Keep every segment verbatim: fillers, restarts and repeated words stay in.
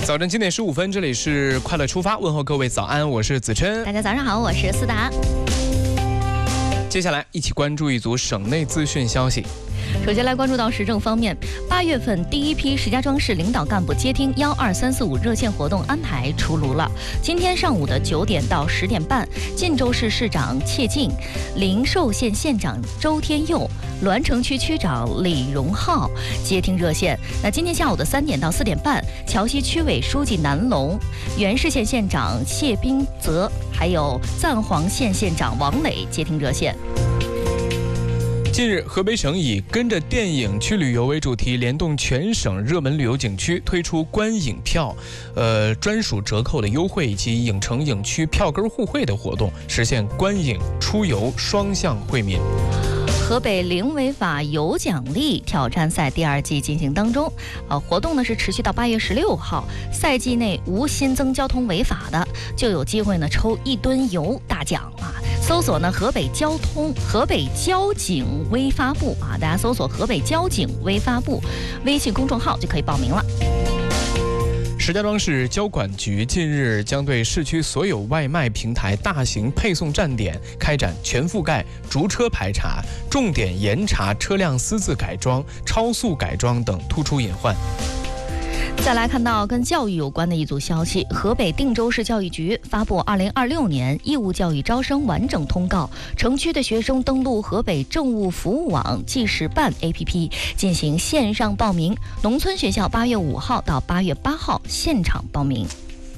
早晨七点十五分，这里是快乐出发，问候各位早安，我是子琛。 大家早上好，我是思达。 接下来一起关注一组省内资讯消息。 首先来关注到时政方面，八月份第一批石家庄市领导干部接听幺二三四五热线活动安排出炉了。今天上午的九点到十点半，晋州市市长切静、灵寿县县长周天佑、栾城区区长李荣浩接听热线。那今天下午的三点到四点半，桥西区委书记南龙、原市县县长谢斌泽，还有赞皇县县长王磊接听热线。 近日，河北省以跟着电影去旅游为主题，联动全省热门旅游景区，推出观影票、呃专属折扣的优惠以及影城影区票根互惠的活动，实现观影、出游双向惠民。 河北零违法有奖励挑战赛第二季进行当中，呃，活动呢是持续到八月十六号，赛季内无新增交通违法的，就有机会呢抽一吨油大奖啊！搜索呢河北交通、河北交警微发布啊，大家搜索河北交警微发布微信公众号就可以报名了。 石家庄市交管局近日将对市区所有外卖平台大型配送站点开展全覆盖逐车排查，重点严查车辆私自改装、超速改装等突出隐患。 再来看到跟教育有关的一组消息，河北定州市教育局发布二零二六年义务教育招生完整通告，城区的学生登录河北政务服务网记事办 A P P 进行线上报名，农村学校八月五号到八月八号现场报名。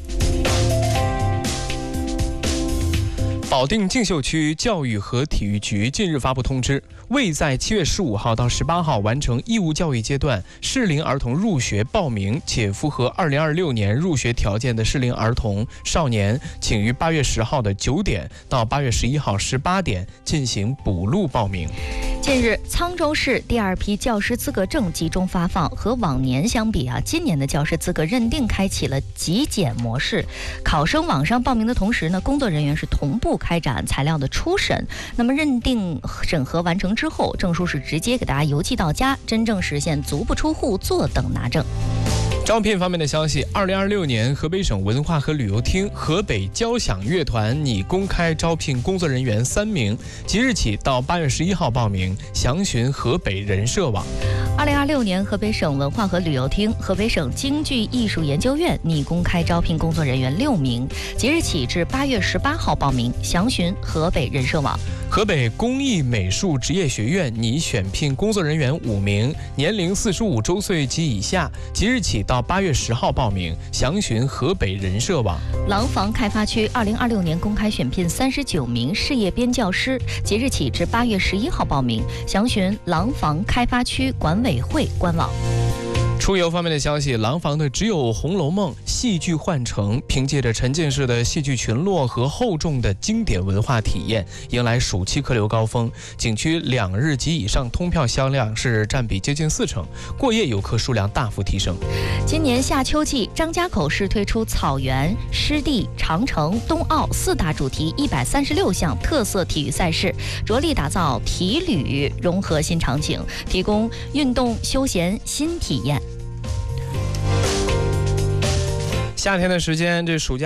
保定竞秀区教育和体育局近日发布通知，未在七月十五号到十八号完成义务教育阶段适龄儿童入学报名且符合二零二六年入学条件的适龄儿童少年，请于八月十号的九点到八月十一号十八点进行补录报名。 近日，沧州市第二批教师资格证集中发放，和往年相比啊，今年的教师资格认定开启了极简模式。考生网上报名的同时呢，工作人员是同步开展材料的初审。那么认定审核完成之后，证书是直接给大家邮寄到家，真正实现足不出户，坐等拿证。 招聘方面的消息，二零二六年河北省文化和旅游厅河北交响乐团拟公开招聘工作人员三名，即日起到八月十一号报名，详询河北人社网。 二零二六年河北省文化和旅游厅、河北省京剧艺术研究院拟公开招聘工作人员六名，即日起至八月十八号报名，详询河北人社网。 河北工艺美术职业学院拟选聘工作人员五名，年龄四十五周岁及以下，即日起到八月十号报名，详询河北人社网。 廊坊开发区二零二六年公开选聘三十九名事业编教师，即日起至八月十一号报名，详询廊坊开发区管委会官网。 出游方面的消息，廊坊的只有《红楼梦》戏剧幻城，凭借着沉浸式的戏剧群落和厚重的经典文化体验，迎来暑期客流高峰。景区两日及以上通票销量是占比接近四成，过夜游客数量大幅提升。 今年夏秋季，张家口市推出草原、湿地、长城、冬奥四大主题一百三十六项特色体育赛事，着力打造体旅融合新场景，提供运动休闲新体验。 夏天的时间，这暑假